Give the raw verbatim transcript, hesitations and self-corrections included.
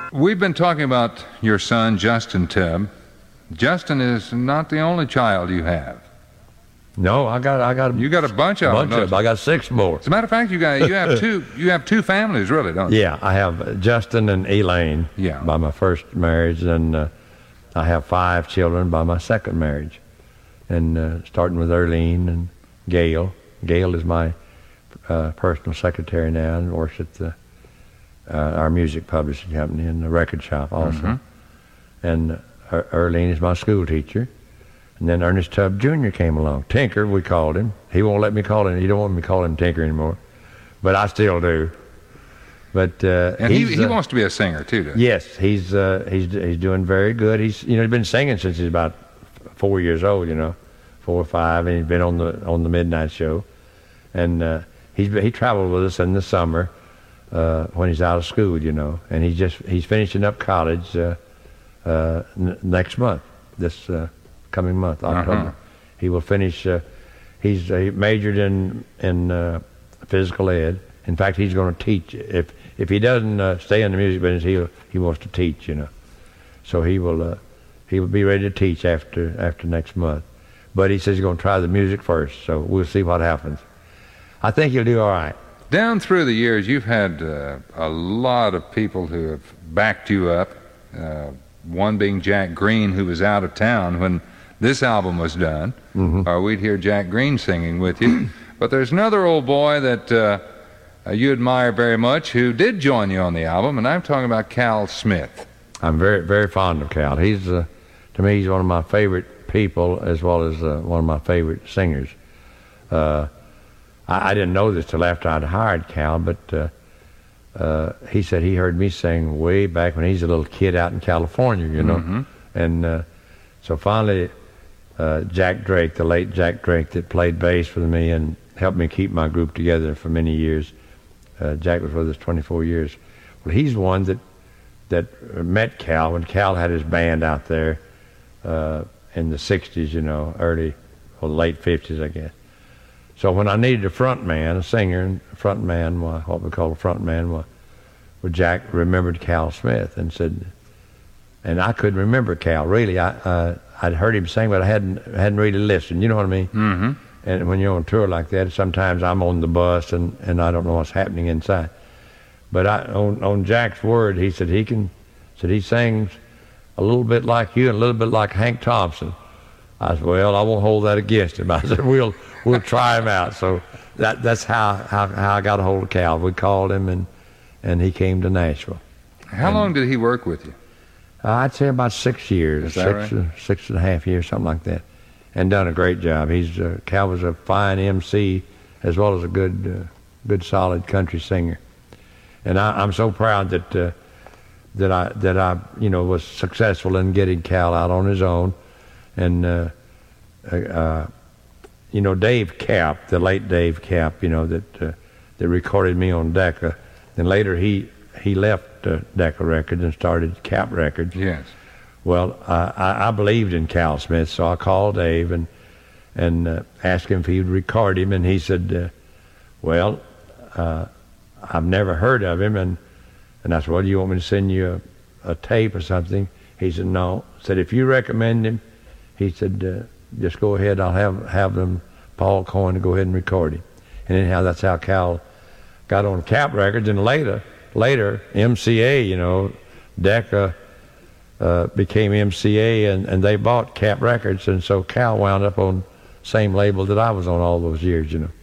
We've been talking about your son, Justin Tubb. Justin is not the only child you have. No, I got I got a, you got a bunch of bunch them. Of, I got six more. As a matter of fact, you got you have two you have two families, really, don't you? Yeah, I have Justin and Elaine yeah. by my first marriage, and uh, I have five children by my second marriage, and uh, starting with Earlene and Gail. Gail is my uh, personal secretary now and works at the, uh, our music publishing company and the record shop also. Mm-hmm. And uh, Earlene is my school teacher. And then Ernest Tubb Junior came along. Tinker, we called him. He won't let me call him. He don't want me to call him Tinker anymore. But I still do. But uh, and he, he uh, wants to be a singer too, doesn't he? Yes, he's uh, he's he's doing very good. He's you know he's been singing since he's about four years old. You know, four or five, and he's been on the on the midnight show. And uh, he's he traveled with us in the summer uh, when he's out of school. You know, and he's just he's finishing up college uh, uh, n- next month. This. Uh, coming month, October. Uh-huh. He will finish, uh, he's uh, he majored in in uh, physical ed. In fact, he's going to teach. If if he doesn't uh, stay in the music business, he he wants to teach, you know. So he will uh, he will be ready to teach after after next month. But he says he's going to try the music first, so we'll see what happens. I think he'll do all right. Down through the years, you've had uh, a lot of people who have backed you up, uh, one being Jack Green, who was out of town when this album was done, mm-hmm. or we'd hear Jack Green singing with you. But there's another old boy that uh, you admire very much who did join you on the album, and I'm talking about Cal Smith. I'm very, very fond of Cal. He's, uh, to me, he's one of my favorite people as well as uh, one of my favorite singers. Uh, I, I didn't know this till after I'd hired Cal, but uh, uh, he said he heard me sing way back when he's a little kid out in California, you know. Mm-hmm. And uh, so finally... Uh, Jack Drake, the late Jack Drake that played bass with me and helped me keep my group together for many years. Uh, Jack was with us twenty-four years. Well, he's one that that met Cal when Cal had his band out there uh, in the sixties, you know, early or late fifties, I guess. So when I needed a front man, a singer, a front man, well, what we call a front man, well, well, Jack remembered Cal Smith and said, and I couldn't remember Cal, really. I uh, I'd heard him sing, but I hadn't hadn't really listened. You know what I mean? Mm-hmm. And when you're on tour like that, sometimes I'm on the bus and, and I don't know what's happening inside. But I, on on Jack's word, he said he can, said he sings a little bit like you and a little bit like Hank Thompson. I said, well, I won't hold that against him. I said, we'll we'll try him out. So that that's how, how, how I got a hold of Cal. We called him and and he came to Nashville. How and, long did he work with you? Uh, I'd say about six years, Is that six, right? uh, six and a half years, something like that, and done a great job. He's uh, Cal was a fine M C as well as a good, uh, good solid country singer, and I, I'm so proud that uh, that I that I you know was successful in getting Cal out on his own, and uh, uh, you know Dave Kapp, the late Dave Kapp, you know that uh, that recorded me on Decca, and later he he left. Uh, Decca Records and started Kapp Records. Yes. Well, uh, I, I believed in Cal Smith, so I called Dave and and uh, asked him if he would record him, and he said, uh, "Well, uh, I've never heard of him," and and I said, "Well, do you want me to send you a, a tape or something?" He said, "No." I said, "If you recommend him," he said, uh, "just go ahead. I'll have have them Paul Coyne to go ahead and record him." And anyhow, that's how Cal got on Kapp Records, and later. Later, M C A, you know, Decca uh, became M C A, and, and they bought Kapp Records, and so Cal wound up on the same label that I was on all those years, you know.